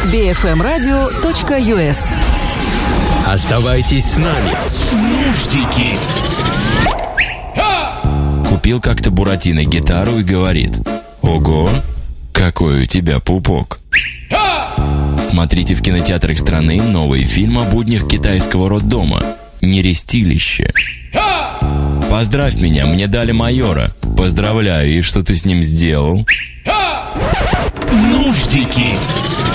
bfmradio.us. Оставайтесь с нами. Нуждики. Купил как-то Буратино гитару и говорит: «Ого, какой у тебя пупок». Смотрите в кинотеатрах страны новый фильм о буднях китайского роддома «Нерестилище». Поздравь меня, мне дали майора. Поздравляю, и что ты с ним сделал? Нуждики.